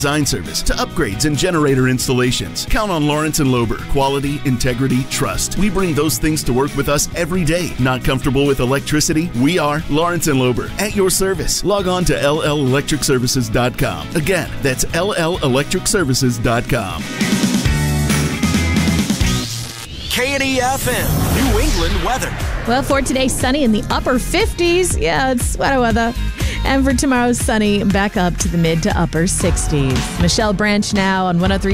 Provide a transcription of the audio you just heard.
design service to upgrades and generator installations. Count on Lawrence and Lober. Quality, integrity, trust. We bring those things to work with us every day. Not comfortable with electricity? We are Lawrence and Lober. At your service. Log on to LLElectricServices.com. Again, that's LLElectricServices.com. K&E-FM, New England weather. Well, for today, sunny in the upper 50s. Yeah, it's sweater weather. And for tomorrow, sunny back up to the mid to upper 60s. Michelle Branch now on 103.